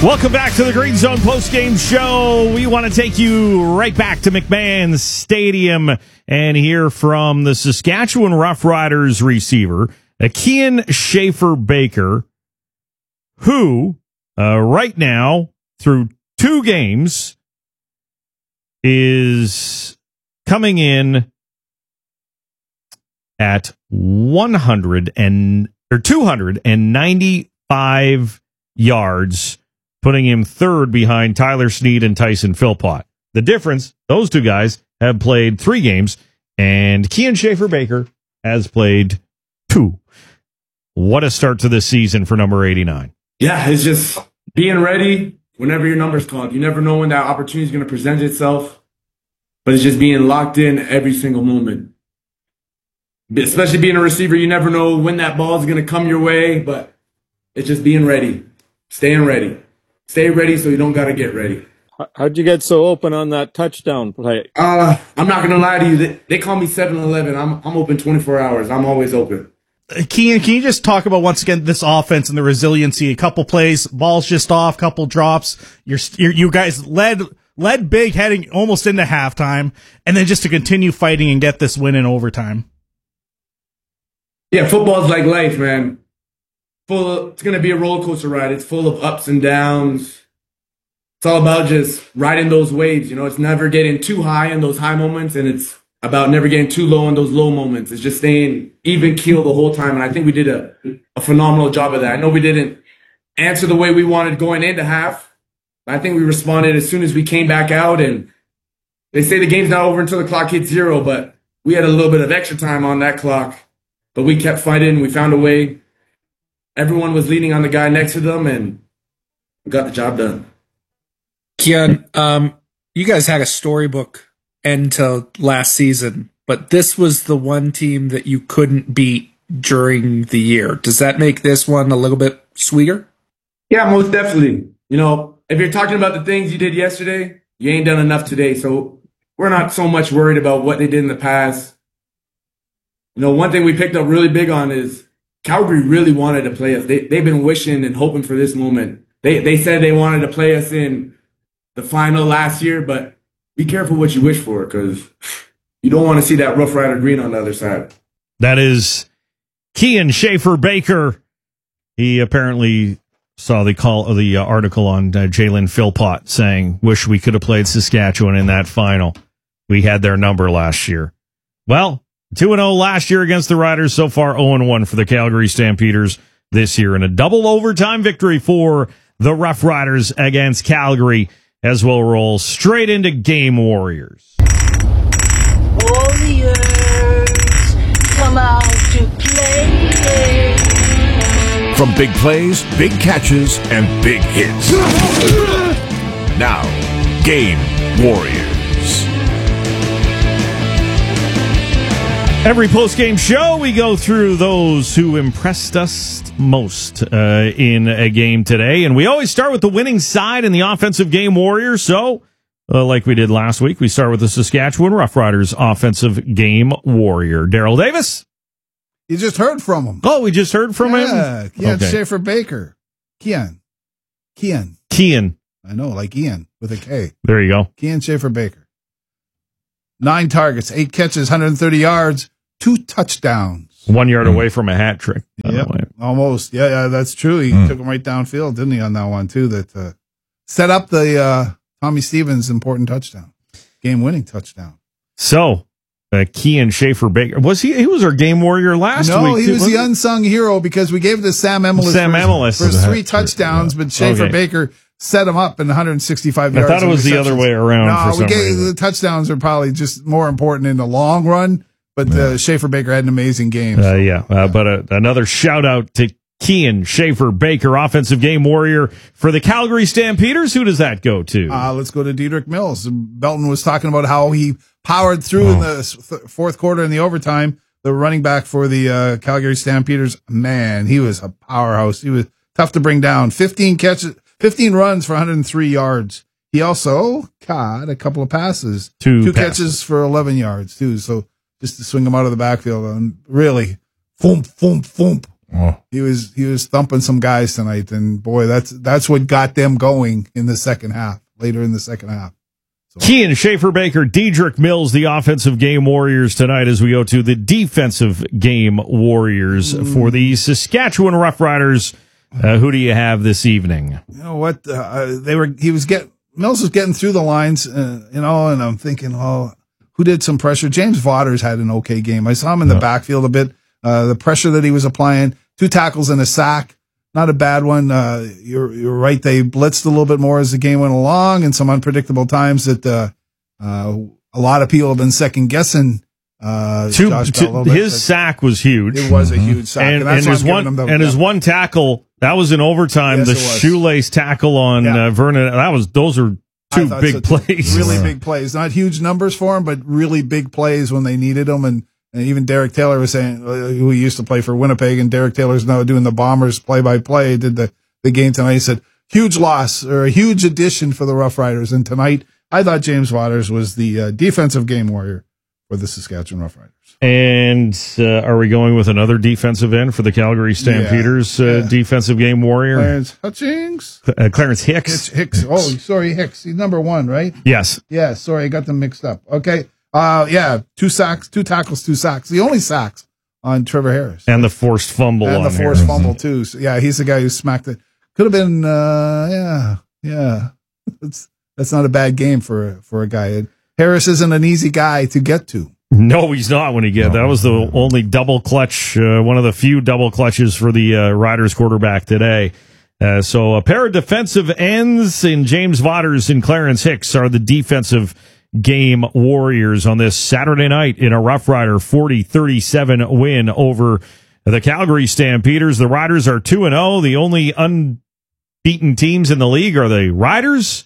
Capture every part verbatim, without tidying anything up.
Welcome back to the Green Zone postgame show. We want to take you right back to McMahon Stadium and hear from the Saskatchewan Roughriders receiver, Kian Schaffer-Baker, who uh, right now, through two games, is coming in at one hundred and or two hundred ninety-five yards, putting him third behind Tyler Snead and Tyson Philpott. The difference, those two guys have played three games, and Kian Schaffer-Baker has played two. What a start to this season for number eighty-nine. Yeah, it's just being ready whenever your number's called. You never know when that opportunity is going to present itself, but it's just being locked in every single moment. Especially being a receiver, you never know when that ball is going to come your way, but it's just being ready, staying ready. Stay ready so you don't got to get ready. How'd you get so open on that touchdown play? Uh, I'm not going to lie to you. They, they call me seven eleven. I'm, I'm open twenty-four hours. I'm always open. Kian, can you just talk about, once again, this offense and the resiliency? A couple plays, balls just off, couple drops. You're, you're, you guys led led big heading almost into halftime, and then just to continue fighting and get this win in overtime. Yeah, football's like life, man. Full of, it's going to be a roller coaster ride. It's full of ups and downs. It's all about just riding those waves. You know, it's never getting too high in those high moments, and it's about never getting too low in those low moments. It's just staying even keel the whole time, and I think we did a, a phenomenal job of that. I know we didn't answer the way we wanted going into half, but I think we responded as soon as we came back out, and they say the game's not over until the clock hits zero, but we had a little bit of extra time on that clock, but we kept fighting. We found a way. Everyone was leaning on the guy next to them, and we got the job done. Kian, um, you guys had a storybook end to last season, but this was the one team that you couldn't beat during the year. Does that make this one a little bit sweeter? Yeah, most definitely. You know, if you're talking about the things you did yesterday, you ain't done enough today. So we're not so much worried about what they did in the past. You know, one thing we picked up really big on is Calgary really wanted to play us. They, they've been wishing and hoping for this moment. They, they said they wanted to play us in the final last year, but be careful what you wish for, because you don't want to see that Rough Rider green on the other side. That is Kian Schaffer-Baker. He apparently saw the call, the uh, article on uh, Jalen Philpott saying, "Wish we could have played Saskatchewan in that final. We had their number last year." Well, two and oh last year against the Riders. So far, oh and one for the Calgary Stampeders this year, and a double overtime victory for the Rough Riders against Calgary, as we'll roll straight into Game Warriors. Warriors, come out to play. From big plays, big catches, and big hits. Now, Game Warriors. Every post-game show, we go through those who impressed us most uh, in a game today. And we always start with the winning side in the offensive Game Warrior. So, uh, like we did last week, we start with the Saskatchewan Roughriders offensive Game Warrior. Daryl Davis? You just heard from him. Oh, we just heard from yeah, him? Kian Okay. Schaffer-Baker. Kian. Kian. Kian. I know, like Ian with a K. There you go. Kian Schaffer-Baker. Nine targets, eight catches, one hundred thirty yards, two touchdowns. One yard away from a hat trick. Yeah, almost. Yeah, yeah, that's true. He Mm. took him right downfield, didn't he, on that one, too, that uh, set up the uh, Tommy Stevens' important touchdown, game-winning touchdown. So, uh, Kian Schaffer-Baker, was he, he was our Game Warrior last no, week? No, he too, was the unsung hero because we gave it to Sam Emelis Sam for, his, Emelis. for his three touchdowns, but Schaffer-Baker okay. set him up in one hundred sixty-five yards. I thought it was the other way around. No, for we some gave, reason. the touchdowns are probably just more important in the long run, but yeah. uh, Schaffer-Baker had an amazing game. Uh, yeah, uh, but uh, another shout-out to Kian Schaffer-Baker, offensive Game Warrior for the Calgary Stampeders. Who does that go to? Uh, let's go to Dedrick Mills. Belton was talking about how he powered through oh. in the th- fourth quarter in the overtime. The running back for the uh, Calgary Stampeders, man, he was a powerhouse. He was tough to bring down. fifteen catches, fifteen runs for one hundred three yards. He also caught a couple of passes. Two, Two passes. catches for eleven yards, too. So just to swing him out of the backfield and really, foomp, foomp, foomp. Oh. He was he was thumping some guys tonight, and boy, that's that's what got them going in the second half. Later in the second half. So. Kean, Schaefer Baker, Dedrick Mills, the offensive game warriors tonight as we go to the defensive game warriors mm. for the Saskatchewan Roughriders. Uh, who do you have this evening? You know what? Uh, they were. He was get Mills was getting through the lines, uh, you know, and I'm thinking, oh, who did some pressure? James Vaughters had an okay game. I saw him in the yeah. backfield a bit. Uh, the pressure that he was applying, two tackles and a sack. Not a bad one. Uh, you're, you're right. They blitzed a little bit more as the game went along, and some unpredictable times that uh, uh, a lot of people have been second guessing. Uh, Two, Josh two, Bell a little his bit. sack was huge. It was a huge sack, and, and, that's and his why I'm one giving him the, and his yeah. one tackle that was in overtime. Yes, the it was. shoelace tackle on Yeah. uh, Vernon. That was those are two big so, plays. Really big plays. Not huge numbers for him, but really big plays when they needed them. And, and even Derek Taylor was saying, uh, who used to play for Winnipeg, and Derek Taylor's now doing the Bombers play by play. Did the the game tonight. He said, huge loss or a huge addition for the Rough Riders. And tonight, I thought James Waters was the uh, defensive game warrior for the Saskatchewan Rough Riders. And uh, are we going with another defensive end for the Calgary Stampeders yeah, uh, yeah. defensive game warrior? Clarence Hutchings? Uh, Clarence Hicks. Hicks. Hicks. Oh, sorry, Hicks. He's number one, right? Yes. Yeah, sorry, I got them mixed up. Okay. Uh, yeah, two sacks, two tackles, two sacks. The only sacks on Trevor Harris. And the forced fumble and on the forced Harris. fumble, too. So, yeah, he's the guy who smacked it. Could have been, uh, yeah, yeah. That's that's not a bad game for for a guy. Harris isn't an easy guy to get to. No, he's not when he get. That was the only double clutch, uh, one of the few double clutches for the uh, Riders quarterback today. Uh, so a pair of defensive ends in James Vaughters and Clarence Hicks are the defensive game warriors on this Saturday night in a Rough Rider forty thirty-seven win over the Calgary Stampeders. The Riders are two and oh. The only unbeaten teams in the league are the Riders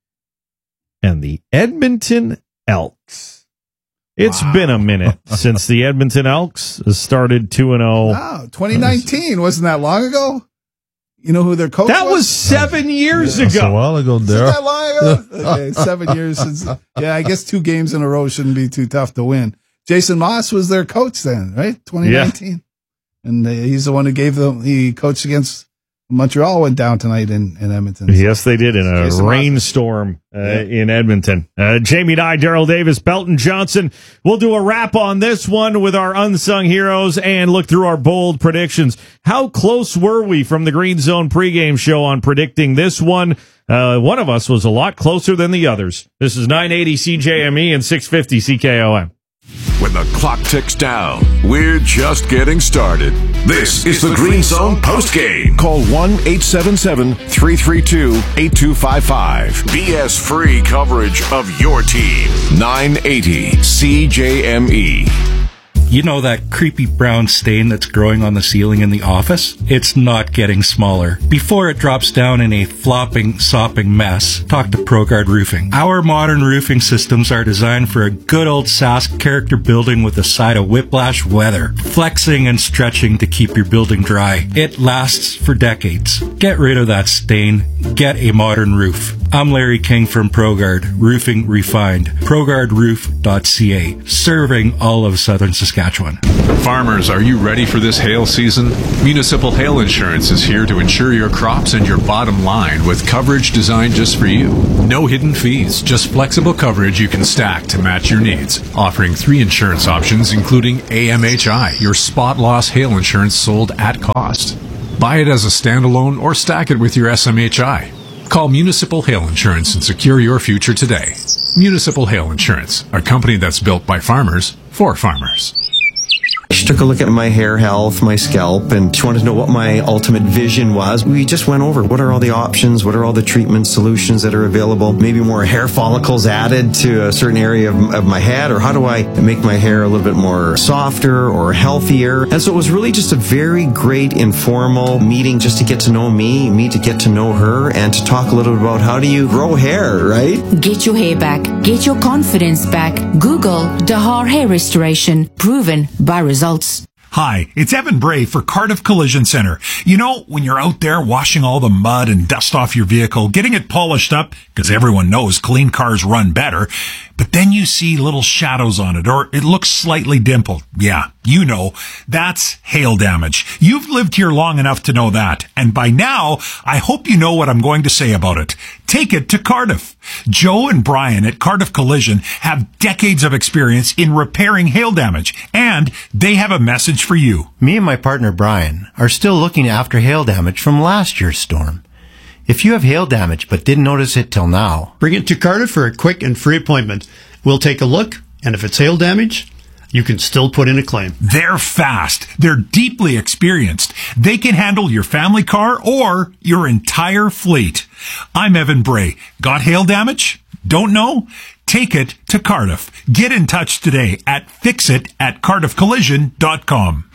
and the Edmonton Elks. It's wow. been a minute since the Edmonton Elks started two and oh. Wow, twenty nineteen wasn't that long ago? You know who their coach that was? was seven years yeah, ago. That's a while ago, Daryl. That long ago? Okay, seven years since. Yeah, I guess two games in a row shouldn't be too tough to win. Jason Moss was their coach then, right? twenty nineteen. Yeah. And uh, he's the one who gave them, he coached against Montreal, went down tonight in, in Edmonton. So. Yes, they did in a Jason rainstorm uh, yeah. in Edmonton. Uh, Jamie Dye, Daryl Davis, Belton Johnson. We'll do a wrap on this one with our unsung heroes and look through our bold predictions. How close were we from the Green Zone pregame show on predicting this one? Uh, one of us was a lot closer than the others. This is nine eighty C J M E and six fifty C K O M. When the clock ticks down, we're just getting started. This is the Green Zone postgame. Call one eight seven seven, three three two, eight two five five. B S-free coverage of your team. nine eighty C J M E. You know that creepy brown stain that's growing on the ceiling in the office? It's not getting smaller. Before it drops down in a flopping, sopping mess, talk to ProGuard Roofing. Our modern roofing systems are designed for a good old Sask character building with a side of whiplash weather, flexing and stretching to keep your building dry. It lasts for decades. Get rid of that stain. Get a modern roof. I'm Larry King from ProGuard, Roofing Refined, pro guard roof dot c a, serving all of southern Saskatchewan. Farmers, are you ready for this hail season? Municipal Hail Insurance is here to insure your crops and your bottom line with coverage designed just for you. No hidden fees, just flexible coverage you can stack to match your needs. Offering three insurance options, including A M H I, your spot loss hail insurance sold at cost. Buy it as a standalone or stack it with your S M H I. Call Municipal Hail Insurance and secure your future today. Municipal Hail Insurance, a company that's built by farmers for farmers. She took a look at my hair health, my scalp, and she wanted to know what my ultimate vision was. We just went over what are all the options, what are all the treatment solutions that are available, maybe more hair follicles added to a certain area of, of my head, or how do I make my hair a little bit more softer or healthier. And so it was really just a very great informal meeting just to get to know me, me to get to know her, and to talk a little bit about how do you grow hair, right? Get your hair back. Get your confidence back. Google Dahar Hair Restoration. Proven by results. Hi, it's Evan Bray for Cardiff Collision Center. You know, when you're out there washing all the mud and dust off your vehicle, getting it polished up, because everyone knows clean cars run better, but then you see little shadows on it, or it looks slightly dimpled. Yeah, you know, that's hail damage. You've lived here long enough to know that, and by now, I hope you know what I'm going to say about it. Take it to Cardiff. Joe and Brian at Cardiff Collision have decades of experience in repairing hail damage, and they have a message for you. Me and my partner Brian are still looking after hail damage from last year's storm. If you have hail damage but didn't notice it till now, bring it to Cardiff for a quick and free appointment. We'll take a look, and if it's hail damage, you can still put in a claim. They're fast. They're deeply experienced. They can handle your family car or your entire fleet. I'm Evan Bray. Got hail damage? Don't know? Take it to Cardiff. Get in touch today at fixit at cardiff collision dot com.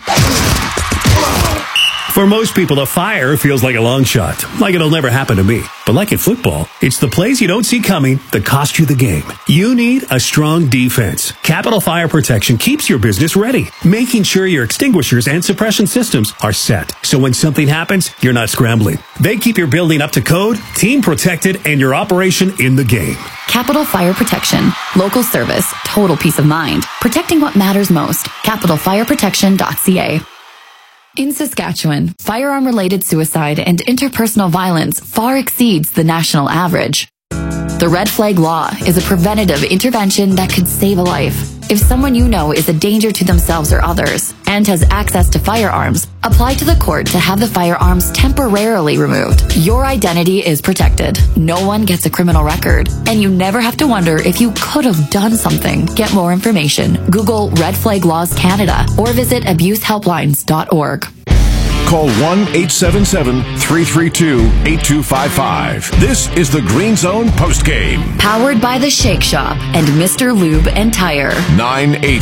For most people, a fire feels like a long shot, like it'll never happen to me. But like in football, it's the plays you don't see coming that cost you the game. You need a strong defense. Capital Fire Protection keeps your business ready, making sure your extinguishers and suppression systems are set. So when something happens, you're not scrambling. They keep your building up to code, team protected, and your operation in the game. Capital Fire Protection. Local service. Total peace of mind. Protecting what matters most. capital fire protection dot c a. In Saskatchewan, firearm-related suicide and interpersonal violence far exceeds the national average. The Red Flag Law is a preventative intervention that could save a life. If someone you know is a danger to themselves or others and has access to firearms, apply to the court to have the firearms temporarily removed. Your identity is protected. No one gets a criminal record, and you never have to wonder if you could have done something. Get more information. Google Red Flag Laws Canada or visit abuse helplines dot org. Call one eight seven seven, three three two, eight two five five. This is the Green Zone postgame. Powered by the Shake Shop and Mister Lube and Tire. nine eight